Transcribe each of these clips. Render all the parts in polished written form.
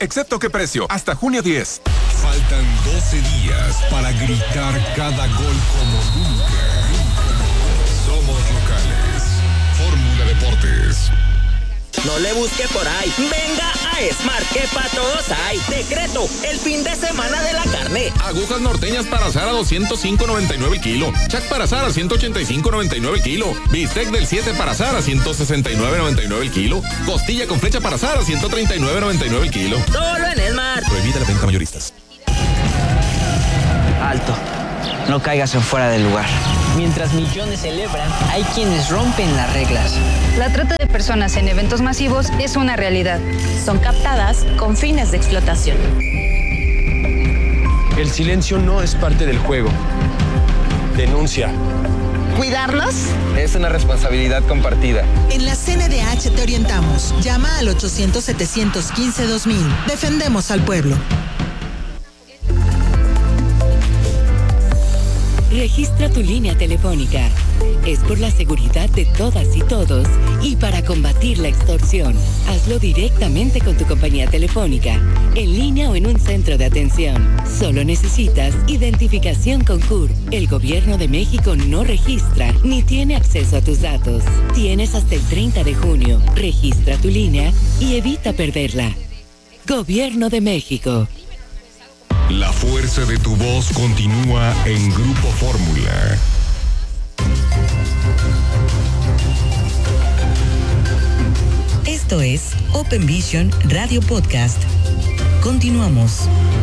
excepto qué precio, hasta junio 10. Faltan 12 días para gritar cada gol como nunca. Somos locales. Fórmula Deportes. No le busque por ahí. Venga a Smart, que para todos hay. Decreto, el fin de semana de la carne. Agujas norteñas para asar a $205.99 el kilo. Chac para asar a $185.99 el kilo. Bistec del 7 para asar a $169.99 el kilo. Costilla con flecha para asar a $139.99 el kilo. Solo en Smart. Prohibida la venta mayoristas. Alto. No caigas en fuera del lugar. Mientras millones celebran, hay quienes rompen las reglas. La trata de personas en eventos masivos es una realidad. Son captadas con fines de explotación. El silencio no es parte del juego. Denuncia. ¿Cuidarlos? Es una responsabilidad compartida. En la CNDH te orientamos. Llama al 800-715-2000. Defendemos al pueblo. Registra tu línea telefónica. Es por la seguridad de todas y todos y para combatir la extorsión. Hazlo directamente con tu compañía telefónica, en línea o en un centro de atención. Solo necesitas identificación con CUR. El Gobierno de México no registra ni tiene acceso a tus datos. Tienes hasta el 30 de junio. Registra tu línea y evita perderla. Gobierno de México. La fuerza de tu voz continúa en Grupo Fórmula. Esto es Open Vision Radio Podcast. Continuamos.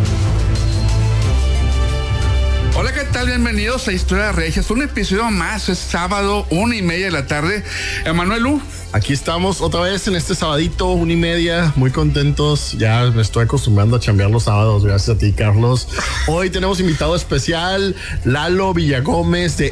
Hola, ¿qué tal? Bienvenidos a Historias Regias. Un episodio más, es sábado, 1:30 de la tarde. Emanuel Lu. Aquí estamos otra vez en este sabadito, 1:30, muy contentos. Ya me estoy acostumbrando a chambear los sábados, gracias a ti, Carlos. Hoy tenemos invitado especial, Lalo Villagómez de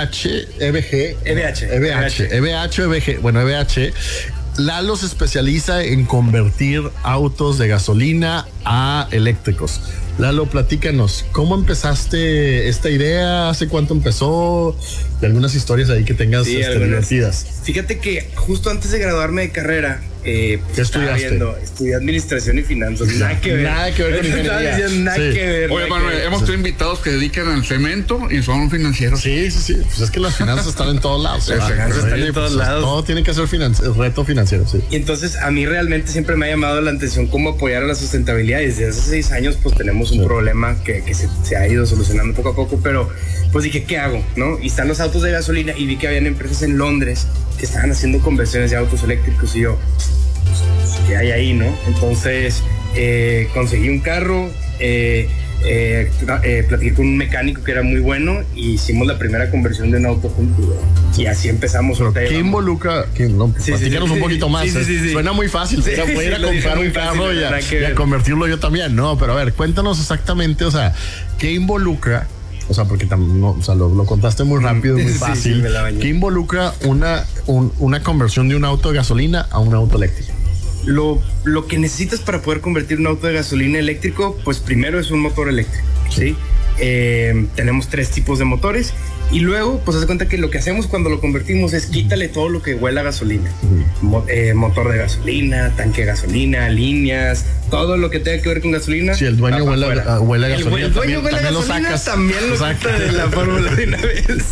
EVH. Lalo se especializa en convertir autos de gasolina a eléctricos. Lalo, platícanos, ¿cómo empezaste esta idea? ¿Hace cuánto empezó? De algunas historias ahí que tengas divertidas. Fíjate que justo antes de graduarme de carrera, ¿qué estudiaste? Estudié administración y finanzas. Nada que ver. Nada que ver con ingeniería. Nada que ver. Oye, Manuel, hemos tenido invitados que dedican al cemento y son financieros. Sí. Pues es que las finanzas están en todos lados. Las finanzas están en todos lados. Todo tiene que ser reto financiero, sí. Y entonces a mí realmente siempre me ha llamado la atención cómo apoyar a la sustentabilidad. Desde hace 6 años pues tenemos un problema que se ha ido solucionando poco a poco, pero pues dije, ¿qué hago? ¿No? Y están los autos de gasolina y vi que habían empresas en Londres que estaban haciendo conversiones de autos eléctricos y yo, ¿qué hay ahí, no? Entonces conseguí un carro, platiqué con un mecánico que era muy bueno y hicimos la primera conversión de un auto juntos y así empezamos. ¿Qué involucra? Platícanos un poquito más. Suena muy fácil. Voy a ir a comprar un carro y a convertirlo yo también. No, pero a ver, cuéntanos exactamente, o sea, ¿qué involucra? O sea, porque lo contaste muy rápido, muy fácil. ¿Qué involucra una conversión de un auto de gasolina a un auto eléctrico? Lo que necesitas para poder convertir un auto de gasolina eléctrico, pues primero es un motor eléctrico, ¿sí? Tenemos 3 tipos de motores y luego, pues haz cuenta que lo que hacemos cuando lo convertimos es quítale todo lo que huele a gasolina. Motor de gasolina, tanque de gasolina, líneas, todo lo que tenga que ver con gasolina. Si el dueño huele a gasolina, el dueño huele a gasolina, también lo saca de la fórmula de una vez.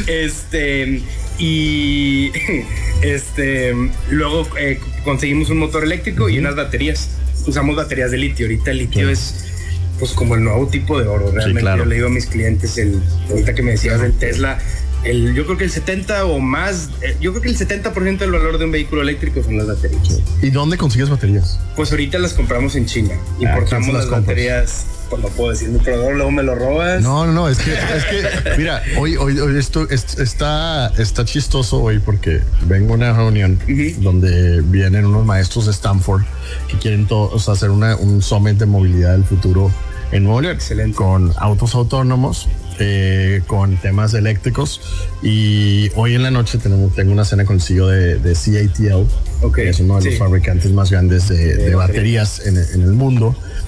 Luego conseguimos un motor eléctrico y unas baterías. Usamos baterías de litio. Ahorita el litio es pues como el nuevo tipo de oro. Realmente yo le digo a mis clientes, ahorita que me decías del Tesla, yo creo que el 70 o más, yo creo que el 70% del valor de un vehículo eléctrico son las baterías. ¿Y dónde consigues baterías? Pues ahorita las compramos en China. Importamos las baterías. Pues no puedo decir mi proveedor, luego me lo robas. No, es que mira, hoy esto está chistoso hoy porque vengo a una reunión donde vienen unos maestros de Stanford que quieren hacer un summit de movilidad del futuro en Nuevo León. Excelente. Con autos autónomos, con temas eléctricos, y hoy en la noche tengo una cena con el CEO de CATL, que es uno de los fabricantes más grandes de baterías en el mundo.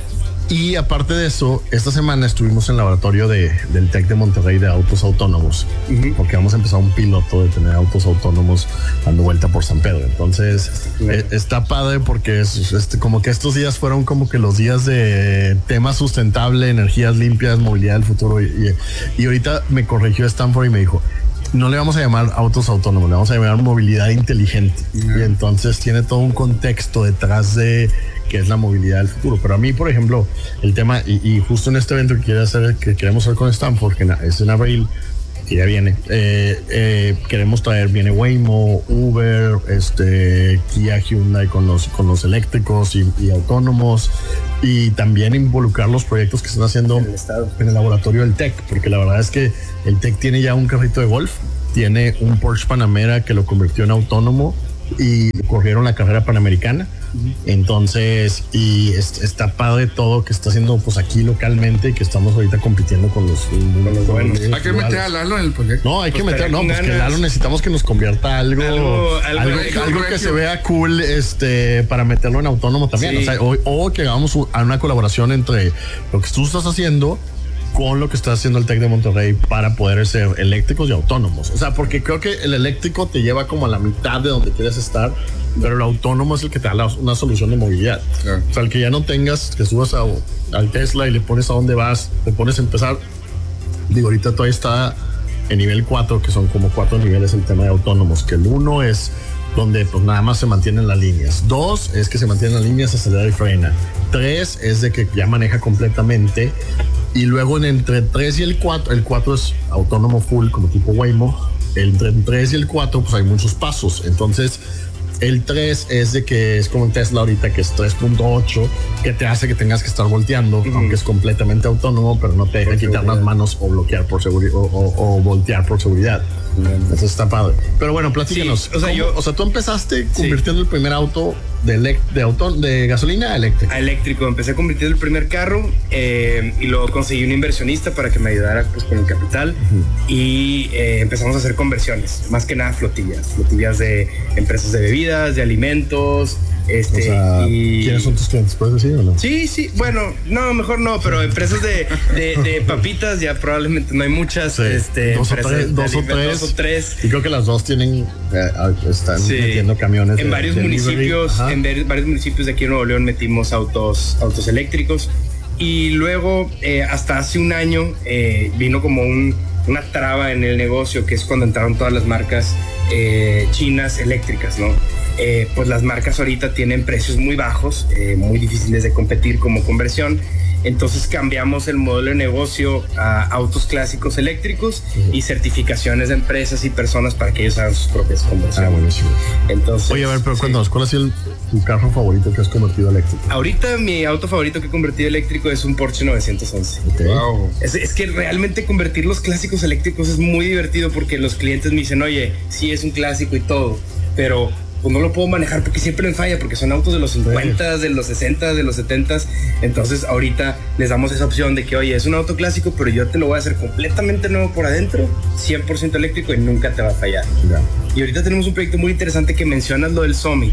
Y aparte de eso, esta semana estuvimos en el laboratorio del TEC de Monterrey de autos autónomos, porque vamos a empezar un piloto de tener autos autónomos dando vuelta por San Pedro. Entonces, está padre porque como que estos días fueron como que los días de tema sustentable, energías limpias, movilidad del futuro. Y ahorita me corrigió Stanford y me dijo, no le vamos a llamar autos autónomos, le vamos a llamar movilidad inteligente. Y entonces tiene todo un contexto detrás de que es la movilidad del futuro. Pero a mí, por ejemplo, el tema, y justo en este evento que queremos hacer con Stanford, que es en abril, que ya viene, queremos traer, viene Waymo, Uber, Kia, Hyundai con los eléctricos y autónomos, y también involucrar los proyectos que están haciendo en el laboratorio del TEC, porque la verdad es que el TEC tiene ya un carrito de golf, tiene un Porsche Panamera que lo convirtió en autónomo y corrieron la carrera panamericana. Entonces, y está padre todo que está haciendo pues aquí localmente, que estamos ahorita compitiendo con los buenos. Hay que meter a Lalo en el proyecto. No, hay que meter, no, pues que Lalo necesitamos que nos convierta algo que se vea cool, para meterlo en autónomo también. Sí. O sea, o que hagamos a una colaboración entre lo que tú estás haciendo con lo que está haciendo el TEC de Monterrey para poder ser eléctricos y autónomos. O sea, porque creo que el eléctrico te lleva como a la mitad de donde quieres estar, pero el autónomo es el que te da una solución de movilidad. O sea, el que ya no tengas, que subas al Tesla y le pones a dónde vas, te pones a empezar. Digo, ahorita todavía está en nivel 4, que son como 4 niveles el tema de autónomos, que el 1 es donde pues nada más se mantienen las líneas. 2 es que se mantienen las líneas, acelera y frena. 3 es de que ya maneja completamente. Y luego entre 3 y el 4 es autónomo full como tipo Waymo. Entre el 3 y el 4 pues hay muchos pasos. Entonces el 3 es de que es como en Tesla ahorita, que es 3.8, que te hace que tengas que estar volteando, aunque es completamente autónomo, pero no te deja quitar las manos o bloquear por seguridad o voltear por seguridad. Eso está padre. Pero bueno, platícanos. Sí, o sea, tú empezaste convirtiendo el primer auto de gasolina a eléctrico. A eléctrico. Empecé convirtiendo el primer carro y luego conseguí un inversionista para que me ayudara pues, con el capital y empezamos a hacer conversiones. Más que nada flotillas de empresas de bebidas, de alimentos. O sea, ¿quiénes son tus clientes? ¿Puedes decir o no? Sí. Bueno, no, mejor no, pero empresas de papitas ya probablemente no hay muchas. Dos o tres. Y creo que las dos tienen, están metiendo camiones. En varios municipios, varios municipios de aquí en Nuevo León metimos autos eléctricos. Y luego, hasta hace un año, vino como una traba en el negocio, que es cuando entraron todas las marcas chinas eléctricas, ¿no? Pues las marcas ahorita tienen precios muy bajos, muy difíciles de competir como conversión. Entonces cambiamos el modelo de negocio a autos clásicos eléctricos y certificaciones de empresas y personas para que ellos hagan sus propias conversiones. Buenísimo. Entonces, oye, a ver, pero cuéntanos, ¿cuál ha sido tu carro favorito que has convertido a eléctrico? Ahorita mi auto favorito que he convertido a eléctrico es un Porsche 911. Okay. Wow. Es que realmente convertir los clásicos eléctricos es muy divertido porque los clientes me dicen, oye, sí es un clásico y todo, pero pues no lo puedo manejar porque siempre me falla, porque son autos de los 50, de los 60, de los 70. Entonces ahorita les damos esa opción de que, oye, es un auto clásico, pero yo te lo voy a hacer completamente nuevo por adentro, 100% eléctrico y nunca te va a fallar. Y ahorita tenemos un proyecto muy interesante que mencionas, lo del Summit,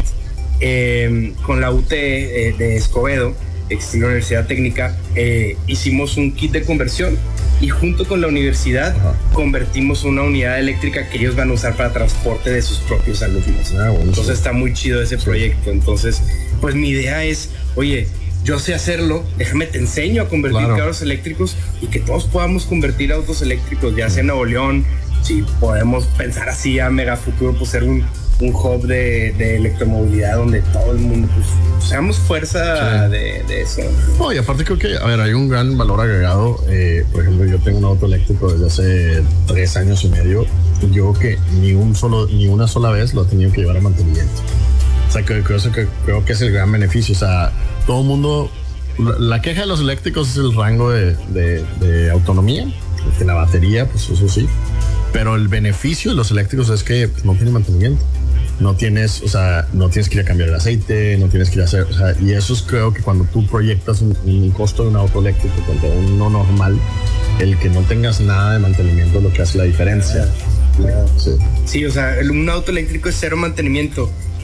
con la UT de Escobedo, en la Universidad Técnica, hicimos un kit de conversión y junto con la universidad convertimos una unidad eléctrica que ellos van a usar para transporte de sus propios alumnos. Entonces está muy chido ese proyecto. Entonces, pues mi idea es, oye, yo sé hacerlo, déjame te enseño a convertir carros eléctricos y que todos podamos convertir autos eléctricos, ya sea en Nuevo León, si podemos pensar así a mega futuro, pues ser un hub de electromovilidad donde todo el mundo pues seamos fuerza de eso. No, y aparte creo que, a ver, hay un gran valor agregado. Por ejemplo, yo tengo un auto eléctrico desde hace 3 años y medio. Yo que ni una sola vez lo he tenido que llevar a mantenimiento. O sea, creo que es el gran beneficio. O sea, todo el mundo, la queja de los eléctricos es el rango de autonomía, de la batería, pues eso sí. Pero el beneficio de los eléctricos es que no tiene mantenimiento. No tienes que ir a cambiar el aceite, no tienes que ir a hacer, y eso es, creo que cuando tú proyectas un costo de un auto eléctrico contra uno normal, el que no tengas nada de mantenimiento es lo que hace la diferencia. Sí, o sea, un auto eléctrico es cero mantenimiento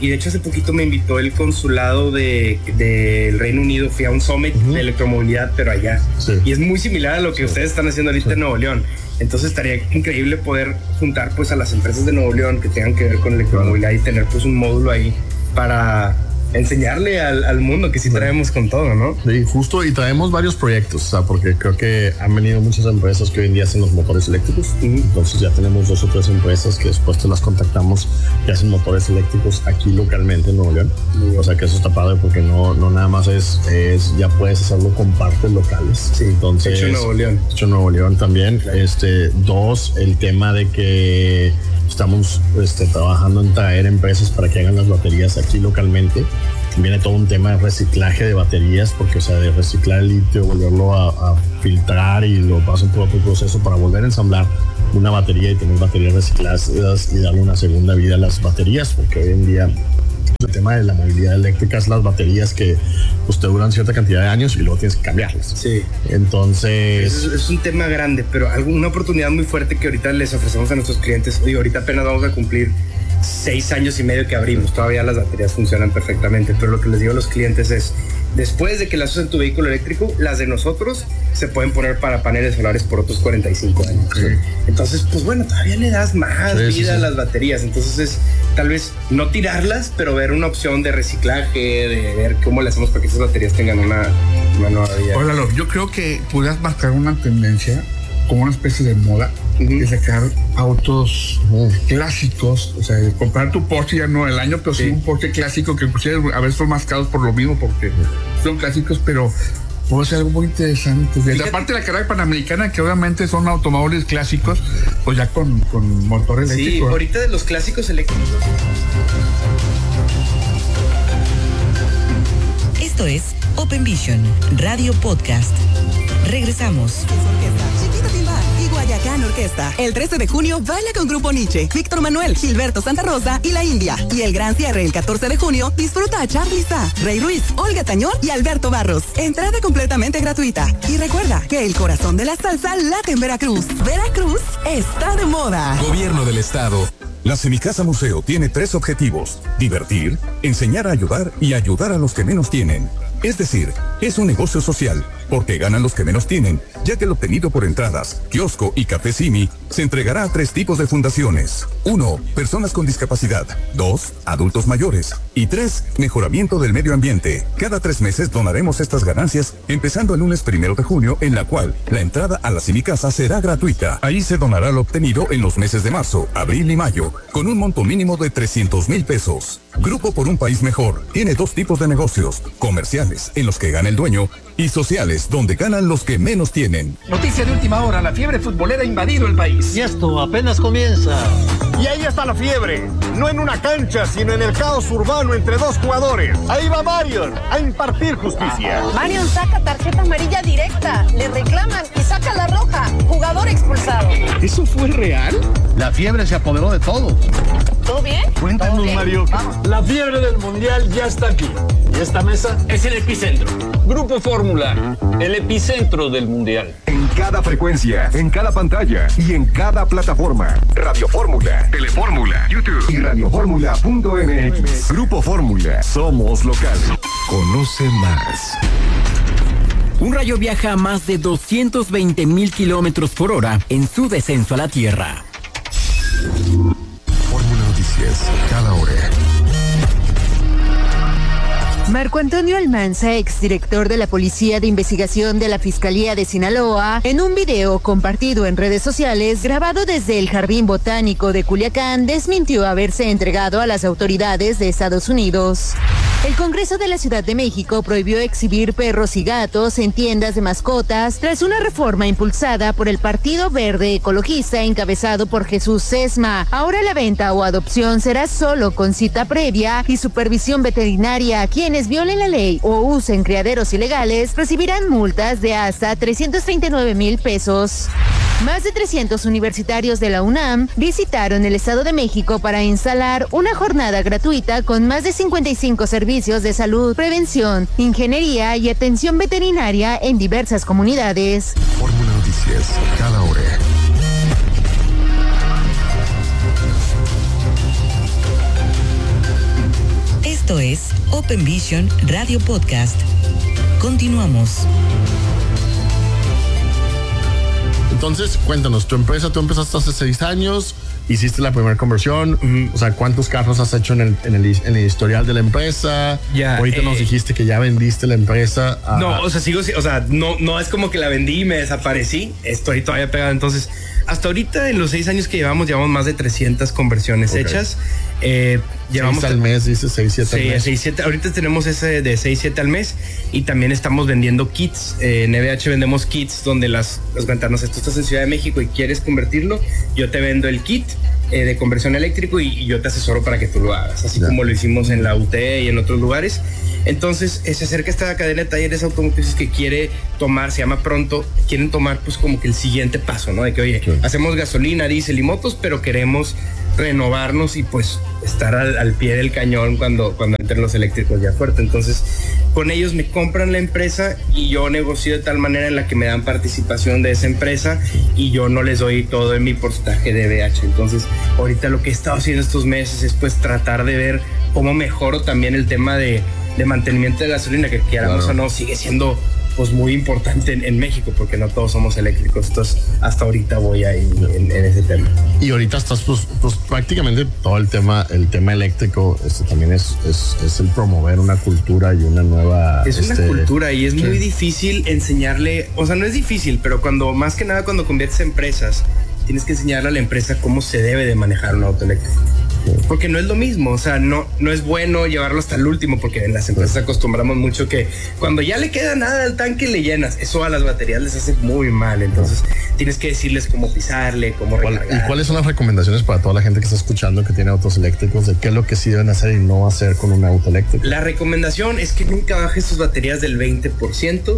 y de hecho hace poquito me invitó el consulado del Reino Unido, fui a un summit de electromovilidad, pero allá. Sí. Y es muy similar a lo que ustedes están haciendo ahorita en Nuevo León. Entonces estaría increíble poder juntar pues a las empresas de Nuevo León que tengan que ver con electromovilidad y tener pues un módulo ahí para enseñarle al mundo que sí traemos con todo, ¿no? Sí, justo, y traemos varios proyectos, o sea, porque creo que han venido muchas empresas que hoy en día hacen los motores eléctricos. Entonces ya tenemos 2 o 3 empresas que después te las contactamos que hacen motores eléctricos aquí localmente en Nuevo León. O sea que eso está padre porque no nada más es ya puedes hacerlo con partes locales. Sí, entonces hecho en Nuevo León. Hecho en Nuevo León también. Claro. 2, el tema de que estamos trabajando en traer empresas para que hagan las baterías aquí localmente. Viene todo un tema de reciclaje de baterías, porque, o sea, de reciclar el litio, volverlo a filtrar y lo pasan por otro proceso para volver a ensamblar una batería y tener baterías recicladas y darle una segunda vida a las baterías, porque hoy en día el tema de la movilidad eléctrica es las baterías que pues, te duran cierta cantidad de años y luego tienes que cambiarlas. Sí. Entonces... Es un tema grande, pero una oportunidad muy fuerte que ahorita les ofrecemos a nuestros clientes. Oye, ahorita apenas vamos a cumplir 6 años y medio que abrimos. Todavía las baterías funcionan perfectamente, pero lo que les digo a los clientes es, después de que las uses en tu vehículo eléctrico, las de nosotros se pueden poner para paneles solares por otros 45 años. Sí. Entonces, pues bueno, todavía le das más vida a las baterías. Entonces es tal vez no tirarlas, pero ver una opción de reciclaje, de ver cómo le hacemos para que esas baterías tengan una nueva vida. Hola, yo creo que pudieras marcar una tendencia como una especie de moda de sacar autos clásicos, o sea, de comprar tu Porsche ya no el año, pero sí un Porsche clásico que inclusive a veces son más caros por lo mismo porque son clásicos, pero puede ser algo muy interesante. Aparte de la carrera panamericana, que obviamente son automóviles clásicos, pues ya con motor eléctrico. Sí, ahorita de los clásicos eléctricos. Esto es Open Vision, Radio Podcast. Regresamos. Y Guayacán Orquesta. El 13 de junio baila con Grupo Nietzsche, Víctor Manuel, Gilberto Santa Rosa y La India. Y el gran cierre el 14 de junio disfruta a Charly Sá, Rey Ruiz, Olga Tañón y Alberto Barros. Entrada completamente gratuita. Y recuerda que el corazón de la salsa late en Veracruz. Veracruz está de moda. Gobierno del Estado. La Semicasa Museo tiene 3 objetivos: divertir, enseñar a ayudar y ayudar a los que menos tienen. Es decir, es un negocio social, porque ganan los que menos tienen, ya que el obtenido por entradas, kiosco y café Simi se entregará a 3 tipos de fundaciones. 1. Personas con discapacidad. 2. Adultos mayores. Y 3. Mejoramiento del medio ambiente. Cada 3 meses donaremos estas ganancias, empezando el lunes 1 de junio, en la cual la entrada a la Semicasa será gratuita. Ahí se donará lo obtenido en los meses de marzo, abril y mayo, con un monto mínimo de 300,000 pesos. Grupo por un País Mejor tiene 2 tipos de negocios: comerciales, en los que gana el dueño, y sociales, donde ganan los que menos tienen. Noticia de última hora: la fiebre futbolera ha invadido el país. Y esto apenas comienza. Y ahí está la fiebre, no en una cancha, sino en el caos urbano entre 2 jugadores. Ahí va Marion a impartir justicia. Marion saca tarjeta amarilla directa, le reclaman y saca la roja. Jugador expulsado. ¿Eso fue real? La fiebre se apoderó de todo. ¿Todo bien? Cuéntanos, Mario. Vamos. La fiebre del mundial ya está aquí. Y esta mesa es el epicentro. Grupo Fórmula, el epicentro del mundial. En cada frecuencia, en cada pantalla y en cada plataforma. Radio Fórmula, Telefórmula, YouTube y radioformula.mx. Grupo Fórmula, somos local. Conoce más. Un rayo viaja a más de 220,000 kilómetros por hora en su descenso a la Tierra. Fórmula Noticias, cada hora. Marco Antonio Almanza, exdirector de la Policía de Investigación de la Fiscalía de Sinaloa, en un video compartido en redes sociales grabado desde el Jardín Botánico de Culiacán, desmintió haberse entregado a las autoridades de Estados Unidos. El Congreso de la Ciudad de México prohibió exhibir perros y gatos en tiendas de mascotas tras una reforma impulsada por el Partido Verde Ecologista encabezado por Jesús Sesma. Ahora la venta o adopción será solo con cita previa y supervisión veterinaria. Quienes violen la ley o usen criaderos ilegales recibirán multas de hasta 339,000 pesos. Más de 300 universitarios de la UNAM visitaron el Estado de México para instalar una jornada gratuita con más de 55 servicios de salud, prevención, ingeniería y atención veterinaria en diversas comunidades. Fórmula Noticias, cada hora. Esto es Open Vision Radio Podcast. Continuamos. Entonces, cuéntanos, tu empresa, tú empezaste hace 6 años, hiciste la primera conversión, o sea, ¿cuántos carros has hecho en el historial de la empresa? Ya, ahorita nos dijiste que ya vendiste la empresa. No, o sea, no es como que la vendí y me desaparecí, estoy todavía pegado. Entonces, hasta ahorita, en los 6 años que llevamos más de 300 conversiones hechas. Llevamos 6 al mes, dices 6-7 al mes. 6-7. Ahorita tenemos ese de 6-7 al mes y también estamos vendiendo kits. En EBH vendemos kits donde las ventanas, tú estás en Ciudad de México y quieres convertirlo, yo te vendo el kit de conversión eléctrico y yo te asesoro para que tú lo hagas, así como lo hicimos en la UT y en otros lugares. Entonces se acerca esta cadena de talleres automotrices que quiere tomar, se llama Pronto, quieren tomar pues como que el siguiente paso, ¿no? De que oye, hacemos gasolina, diésel y motos, pero queremos renovarnos y pues estar al pie del cañón cuando entren los eléctricos ya fuerte. Entonces con ellos me compran la empresa y yo negocio de tal manera en la que me dan participación de esa empresa y yo no les doy todo en mi porcentaje de EBH. Entonces ahorita lo que he estado haciendo estos meses es pues tratar de ver cómo mejoro también el tema de mantenimiento de gasolina, que queramos o no sigue siendo pues muy importante en México, porque no todos somos eléctricos. Entonces hasta ahorita voy ahí en ese tema. Y ahorita estás pues prácticamente todo el tema eléctrico, también es el promover una cultura y una nueva... Es una cultura y es muy difícil enseñarle, o sea, no es difícil, pero más que nada cuando conviertes empresas, tienes que enseñarle a la empresa cómo se debe de manejar un auto eléctrico. Porque no es lo mismo, o sea, no es bueno llevarlo hasta el último, porque en las empresas acostumbramos mucho que cuando ya le queda nada al tanque le llenas, eso a las baterías les hace muy mal. Entonces tienes que decirles cómo pisarle, cómo recargar. ¿Y cuáles son las recomendaciones para toda la gente que está escuchando que tiene autos eléctricos de qué es lo que sí deben hacer y no hacer con un auto eléctrico? La recomendación es que nunca bajes tus baterías del 20%,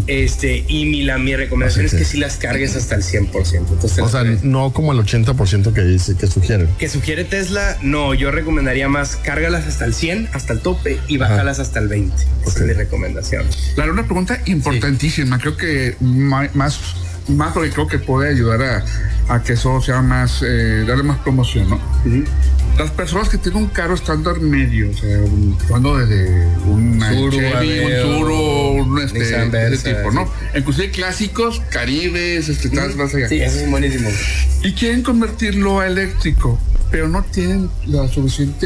y mi recomendación es que sí las cargues hasta el 100%. Entonces, o sea, no como el 80% que sugieren. Que sugiere Tesla. No, yo recomendaría más cárgalas hasta el 100, hasta el tope, y bájalas hasta el 20. Esa es mi recomendación. Claro, una pregunta importantísima. Creo que más porque creo que puede ayudar a que eso sea más, darle más promoción, ¿no? Las personas que tienen un carro estándar medio, o sea, cuando desde un Chevy, un Turo, ese tipo, ¿no? Inclusive clásicos, Caribes, más allá. Sí, eso es buenísimo. Y quieren convertirlo a eléctrico, pero no tienen la suficiente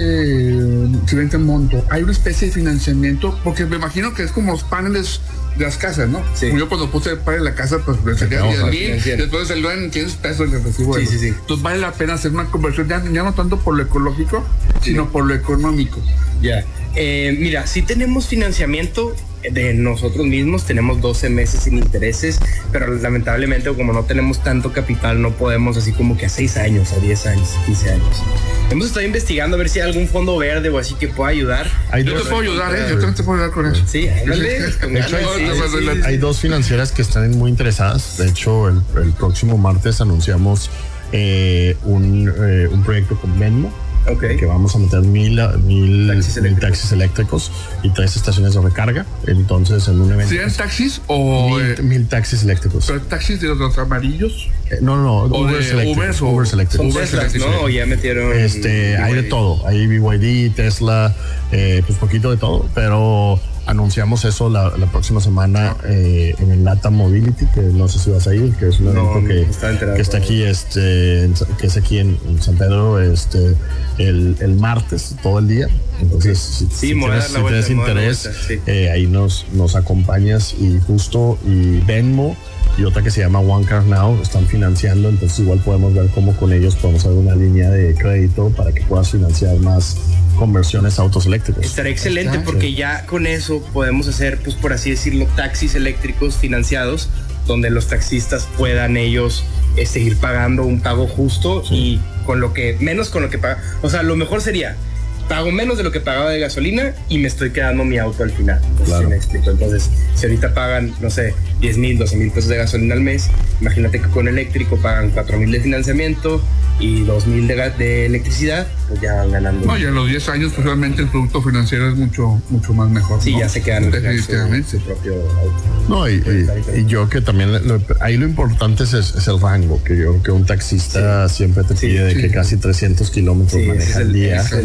monto. Hay una especie de financiamiento, porque me imagino que es como los paneles de las casas, ¿no? Sí. Yo cuando puse el panel en la casa, pues me salía 10,000, después salió en 500 pesos el recibo. Sí. Entonces vale la pena hacer una conversión, ya no tanto por lo ecológico, sino por lo económico. Ya. Mira, sí tenemos financiamiento de nosotros mismos, tenemos 12 meses sin intereses, pero lamentablemente como no tenemos tanto capital, no podemos así como que a 6 años, a 10 años, 15 años. Hemos estado investigando a ver si hay algún fondo verde o así que pueda ayudar. Yo te puedo ayudar, yo también te puedo ayudar con eso. Sí, hay 2 financieras que están muy interesadas. De hecho, el próximo martes anunciamos un proyecto con Venmo. Que vamos a meter 1,000 taxis eléctricos y 3 estaciones de recarga. Entonces, en un evento. ¿Serían taxis o 1,000 taxis eléctricos? ¿Pero taxis de los amarillos? No, Ubers eléctricos. Teslas, ¿no? O ya metieron. Hay de todo. Hay BYD, Tesla, pues poquito de todo, pero anunciamos eso la próxima semana en el LATAM Mobility, que no sé si vas a ir, que es un evento que está aquí, que es aquí en San Pedro, el martes, todo el día. Entonces, si tienes interés, ahí nos acompañas y Venmo y otra que se llama One Car Now están financiando, entonces igual podemos ver cómo con ellos podemos hacer una línea de crédito para que puedas financiar más conversiones a autos eléctricos. Estará excelente porque ya con eso podemos hacer, pues por así decirlo, taxis eléctricos financiados, donde los taxistas puedan ellos seguir pagando un pago justo y menos con lo que pagan. O sea, lo mejor sería pago menos de lo que pagaba de gasolina y me estoy quedando mi auto al final. Claro. Me explico. Entonces, si ahorita pagan, no sé, 10,000, 12,000 pesos de gasolina al mes, imagínate que con eléctrico pagan 4,000 de financiamiento y 2,000 de electricidad, pues ya van ganando. No, y a los 10 años, pues realmente el producto financiero es mucho más mejor. Sí, ¿no? Ya se quedan definitivamente su propio auto. No, y yo que también ahí lo importante es el rango, que yo creo que un taxista siempre te pide de que casi 300 kilómetros maneja al día.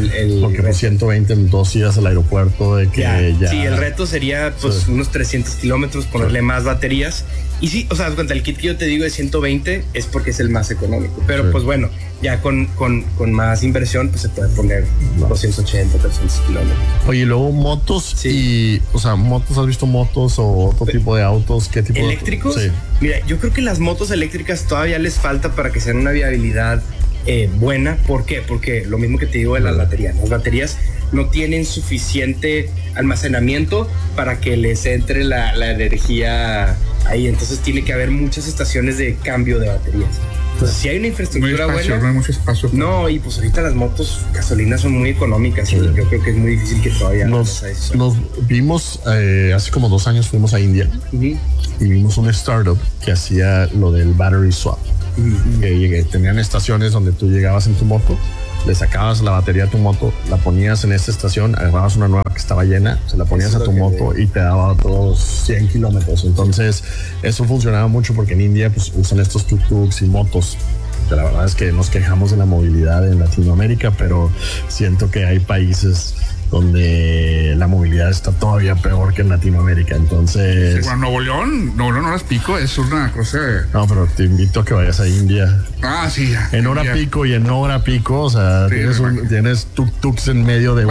porque pues 120 en 2 días al aeropuerto de que ya. Sí, el reto sería pues unos 300 kilómetros, ponerle más baterías. Y sí, o sea, el kit que yo te digo de 120 es porque es el más económico. Pero pues bueno, ya con más inversión pues se puede poner 280, 300 kilómetros. Oye, y luego motos y, o sea, motos, ¿has visto motos o otro tipo de autos? ¿Qué tipo ¿eléctricos? Sí. Mira, yo creo que las motos eléctricas todavía les falta para que sean una viabilidad buena. ¿Por qué? Porque lo mismo que te digo de las baterías. Las baterías no tienen suficiente almacenamiento para que les entre la energía ahí. Entonces tiene que haber muchas estaciones de cambio de baterías. Entonces, si hay una infraestructura buena. No hay mucho espacio. No, y pues ahorita las motos gasolina son muy económicas. Y yo creo que es muy difícil que todavía nos vimos hace como 2 años fuimos a India y vimos una startup que hacía lo del battery swap. Que tenían estaciones donde tú llegabas en tu moto, le sacabas la batería a tu moto, la ponías en esta estación, agarrabas una nueva que estaba llena, se la ponías a tu moto y te daba todos 100 kilómetros. Entonces eso funcionaba mucho porque en India pues usan estos tuk-tuks y motos. La verdad es que nos quejamos de la movilidad en Latinoamérica, pero siento que hay países donde la movilidad está todavía peor que en Latinoamérica. Entonces, sí, bueno, Nuevo León no las pico, es una cosa. No, pero te invito a que vayas a India. Ah, sí, ya. En hora pico y en no hora pico, o sea, sí, tienes tuk-tuks en medio de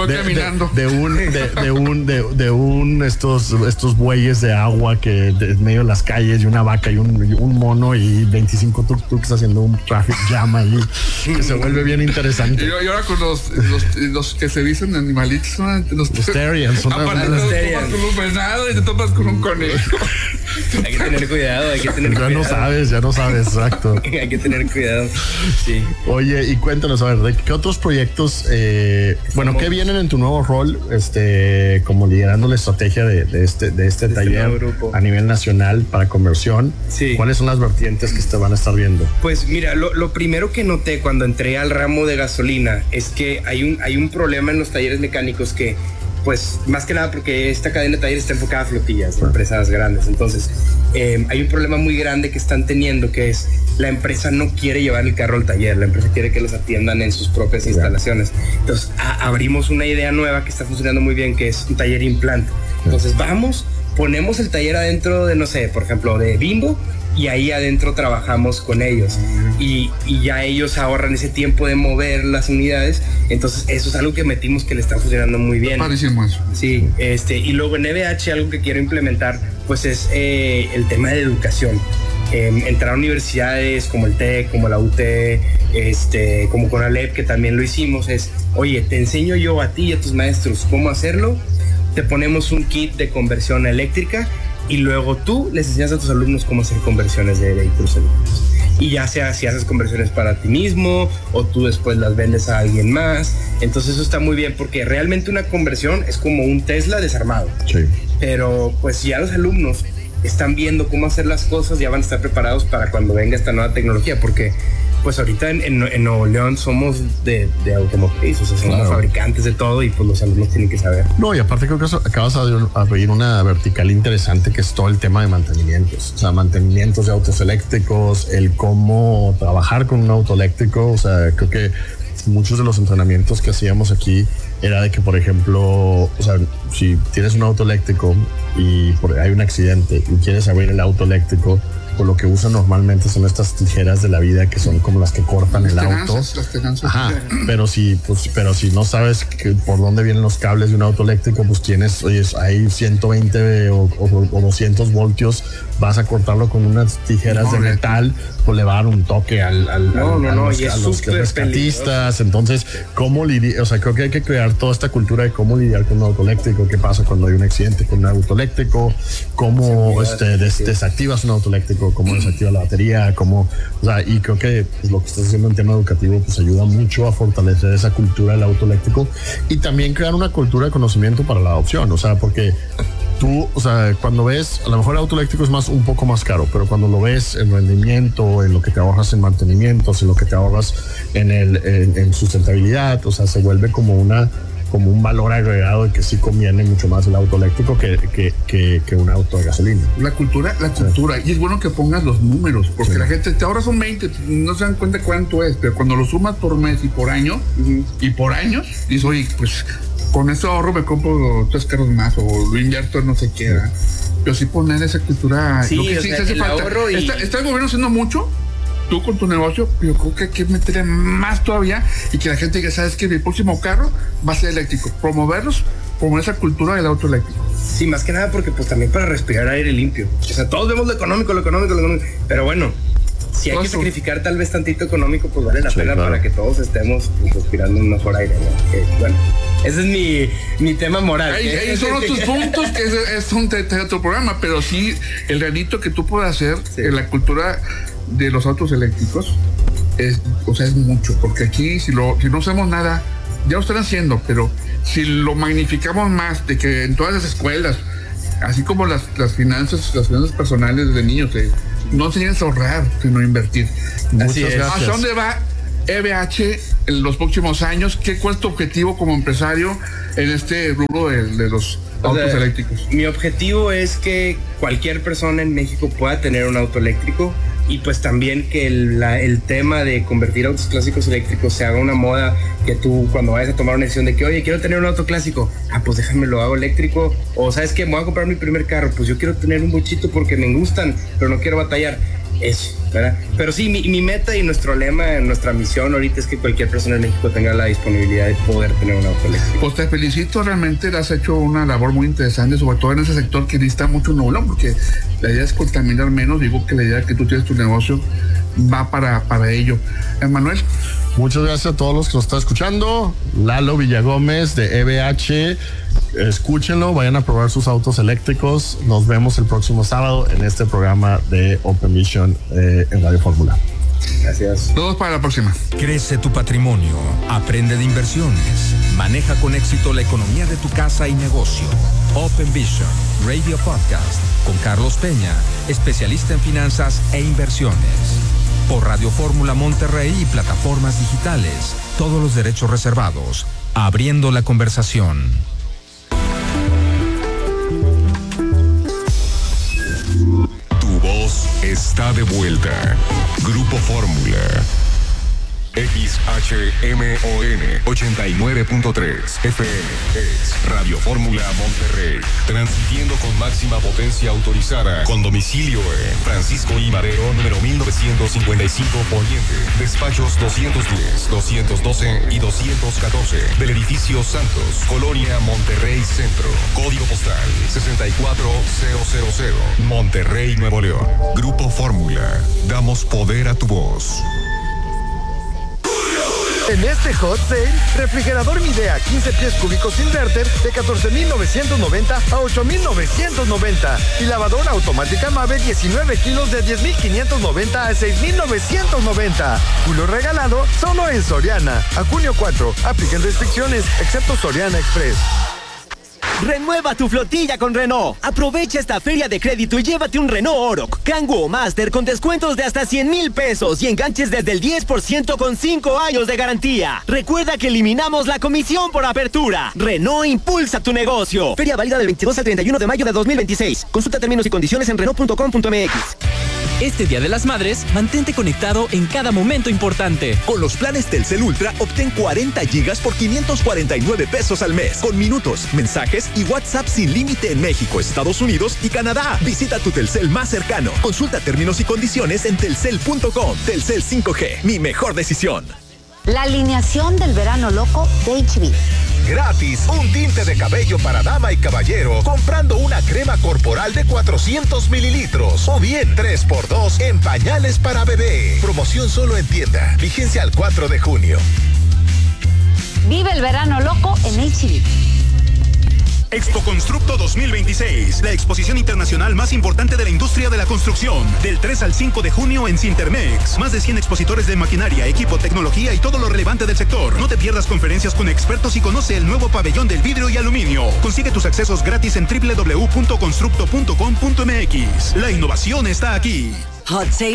estos bueyes de agua que en medio de las calles y una vaca y un mono y 25 tuk-tuks haciendo un traffic jam ahí que se vuelve bien interesante. Y ahora con los que se dicen animalitos, los Terians, aparte te topas con un venado y te topas con un conejo. Hay que tener cuidado, Ya no sabes, exacto. Hay que tener cuidado. Sí. Oye, y cuéntanos, a ver, ¿de qué otros proyectos, qué vienen en tu nuevo rol, como liderando la estrategia de este taller a nivel nacional para conversión? Sí. ¿Cuáles son las vertientes que te van a estar viendo? Pues mira, lo primero que noté cuando entré al ramo de gasolina es que hay un problema en los talleres mecánicos que, pues, más que nada porque esta cadena de talleres está enfocada a flotillas de empresas grandes. Entonces, hay un problema muy grande que están teniendo, que es la empresa no quiere llevar el carro al taller, la empresa quiere que los atiendan en sus propias instalaciones. Entonces, abrimos una idea nueva que está funcionando muy bien, que es un taller implante. Entonces, ponemos el taller adentro de, no sé, por ejemplo, de Bimbo, y ahí adentro trabajamos con ellos y ya ellos ahorran ese tiempo de mover las unidades. Entonces eso es algo que metimos que le está funcionando muy bien. Parísimo eso. Sí, y luego en NVH algo que quiero implementar pues es el tema de educación. Entrar a universidades como el TEC, como la UT, como Conalep, que también lo hicimos, es, oye, te enseño yo a ti y a tus maestros cómo hacerlo, te ponemos un kit de conversión eléctrica y luego tú les enseñas a tus alumnos cómo hacer conversiones de vehículos eléctricos. Y ya sea si haces conversiones para ti mismo o tú después las vendes a alguien más. Entonces eso está muy bien porque realmente una conversión es como un Tesla desarmado. Sí. Pero pues si ya los alumnos están viendo cómo hacer las cosas, ya van a estar preparados para cuando venga esta nueva tecnología, porque pues ahorita en Nuevo León somos de automotriz, o sea, somos fabricantes de todo y pues los alumnos tienen que saber. No, y aparte creo que acabas de abrir una vertical interesante que es todo el tema de mantenimientos, o sea, mantenimientos de autos eléctricos, el cómo trabajar con un auto eléctrico. O sea, creo que muchos de los entrenamientos que hacíamos aquí era de que, por ejemplo, o sea, si tienes un auto eléctrico y hay un accidente y quieres abrir el auto eléctrico, pues lo que usan normalmente son estas tijeras de la vida que son como las que cortan el auto. Las tenazas. Ajá, pero si no sabes por dónde vienen los cables de un auto eléctrico, pues tienes, oye, hay 120 o 200 voltios, vas a cortarlo con unas tijeras de metal, pues le va a dar un toque a los rescatistas. Entonces, ¿cómo lidiar? O sea, creo que hay que crear toda esta cultura de cómo lidiar con un auto eléctrico, qué pasa cuando hay un accidente con un auto eléctrico, cómo desactivas un auto eléctrico, cómo desactiva la batería, y creo que pues, lo que estás haciendo en tema educativo pues ayuda mucho a fortalecer esa cultura del auto eléctrico y también crear una cultura de conocimiento para la adopción. O sea, porque tú, o sea, cuando ves, a lo mejor el auto eléctrico es un poco más caro, pero cuando lo ves en rendimiento, en lo que te ahorras en mantenimientos, en lo que te ahorras en sustentabilidad, o sea, se vuelve como una como un valor agregado de que sí conviene mucho más el auto eléctrico que un auto de gasolina. La cultura, y es bueno que pongas los números, porque la gente, ahora son 20, no se dan cuenta cuánto es, pero cuando lo sumas por mes y por año, dices, oye, pues con ese ahorro me compro 3 carros más, o lo invierto en no sé qué, ¿verdad? Pero sí poner esa cultura, sí, lo que sí se hace falta. Está el gobierno haciendo mucho, tú con tu negocio, pero creo que hay que meterle más todavía y que la gente diga, ¿sabes qué? El próximo carro va a ser eléctrico. Promover esa cultura del auto eléctrico. Sí, más que nada porque pues también para respirar aire limpio. O sea, todos vemos lo económico, pero bueno, si hay que sacrificar tal vez tantito económico, pues vale la pena, claro, para que todos estemos pues, respirando un mejor aire, ¿no? Que, bueno, ese es mi tema moral. Ahí son otros puntos que es un otro programa, pero sí, el granito que tú puedes hacer en la cultura de los autos eléctricos es mucho, porque aquí si no hacemos nada, ya lo están haciendo, pero si lo magnificamos más, de que en todas las escuelas, así como las finanzas personales de niños, no enseñan a ahorrar, sino invertir. Así es. ¿Hacia dónde va EBH en los próximos años? ¿Cuál es tu objetivo como empresario en este rubro de los autos eléctricos? Mi objetivo es que cualquier persona en México pueda tener un auto eléctrico, y pues también que el tema de convertir autos clásicos eléctricos se haga una moda, que tú cuando vayas a tomar una decisión de que, oye, quiero tener un auto clásico, pues déjame lo hago eléctrico, o sabes que me voy a comprar mi primer carro, pues yo quiero tener un bochito porque me gustan, pero no quiero batallar. Eso, ¿verdad? Pero sí, mi meta y nuestro lema, nuestra misión ahorita es que cualquier persona en México tenga la disponibilidad de poder tener un auto eléctrico. Pues te felicito, realmente has hecho una labor muy interesante, sobre todo en ese sector que necesita mucho nublón, porque la idea es contaminar menos. Digo que la idea que tú tienes tu negocio va para ello. Manuel. Muchas gracias a todos los que nos están escuchando. Lalo Villagómez de EBH. Escúchenlo, vayan a probar sus autos eléctricos. Nos vemos el próximo sábado en este programa de Open Vision en Radio Fórmula. Gracias. Todos para la próxima. Crece tu patrimonio, aprende de inversiones, maneja con éxito la economía de tu casa y negocio. Open Vision Radio Podcast con Carlos Peña, especialista en finanzas e inversiones. Por Radio Fórmula Monterrey y plataformas digitales. Todos los derechos reservados. Abriendo la conversación. Tu voz está de vuelta. Grupo Fórmula. XHMON 89.3 FM es Radio Fórmula Monterrey, transmitiendo con máxima potencia autorizada, con domicilio en Francisco I. Madero, número 1955 Poniente, despachos 210, 212 y 214 del edificio Santos, Colonia Monterrey Centro, código postal 64000, Monterrey, Nuevo León. Grupo Fórmula, damos poder a tu voz. En este hot sale, refrigerador Midea 15 pies cúbicos inverter de 14,990 a 8,990 y lavadora automática Mave 19 kilos de 10,590 a 6,990. Julio regalado solo en Soriana. A junio 4, apliquen restricciones, excepto Soriana Express. Renueva tu flotilla con Renault. Aprovecha esta feria de crédito y llévate un Renault Oroch, Kangoo o Master con descuentos de hasta 100,000 pesos y enganches desde el 10% con 5 años de garantía. Recuerda que eliminamos la comisión por apertura. Renault impulsa tu negocio. Feria válida del 22 al 31 de mayo de 2026. Consulta términos y condiciones en Renault.com.mx. Este Día de las Madres, mantente conectado en cada momento importante. Con los planes Telcel Ultra, obtén 40 gigas por 549 pesos al mes, con minutos, mensajes y WhatsApp sin límite en México, Estados Unidos y Canadá. Visita tu Telcel más cercano. Consulta términos y condiciones en telcel.com. Telcel 5G, mi mejor decisión. La alineación del verano loco de HB. Gratis, un tinte de cabello para dama y caballero comprando una crema corporal de 400 mililitros o bien 3x2 en pañales para bebé. Promoción solo en tienda. Vigencia al 4 de junio. Vive el verano loco en HB. Expo Constructo 2026, la exposición internacional más importante de la industria de la construcción, del 3 al 5 de junio en Cintermex. Más de 100 expositores de maquinaria, equipo, tecnología y todo lo relevante del sector. No te pierdas conferencias con expertos y conoce el nuevo pabellón del vidrio y aluminio. Consigue tus accesos gratis en www.constructo.com.mx. La innovación está aquí. Hot Sale